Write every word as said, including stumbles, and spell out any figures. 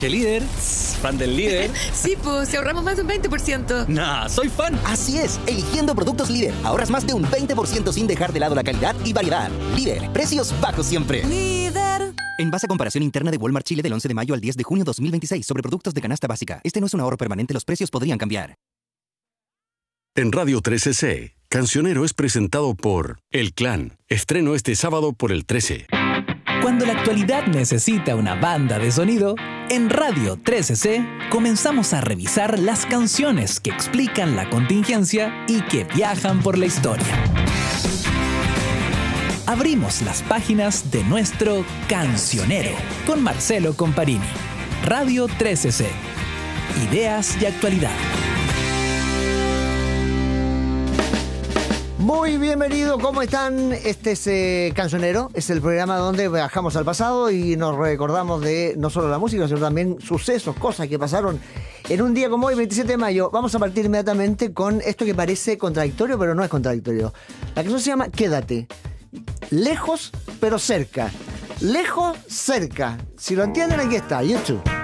¿Qué líder? ¿Fan del líder? Sí, pues, si ahorramos más de un veinte por ciento. Nah, soy fan. Así es, eligiendo productos líder, ahorras más de un veinte por ciento sin dejar de lado la calidad y variedad. Líder, precios bajos siempre. Líder. En base a comparación interna de Walmart Chile del once de mayo al diez de junio dos mil veintiséis sobre productos de canasta básica. Este no es un ahorro permanente, los precios podrían cambiar. En Radio trece C, Cancionero es presentado por El Clan. Estreno este sábado por el trece. Cuando la actualidad necesita una banda de sonido, en Radio trece C comenzamos a revisar las canciones que explican la contingencia y que viajan por la historia. Abrimos las páginas de nuestro Cancionero con Marcelo Comparini. Radio trece C. Ideas y actualidad. Muy bienvenido, ¿cómo están? Este es eh, Cancionero, es el programa donde viajamos al pasado y nos recordamos de no solo la música, sino también sucesos, cosas que pasaron en un día como hoy, veintisiete de mayo. Vamos a partir inmediatamente con esto que parece contradictorio, pero no es contradictorio. La canción se llama Quédate. Lejos, pero cerca. Lejos, cerca. Si lo entienden, aquí está, YouTube.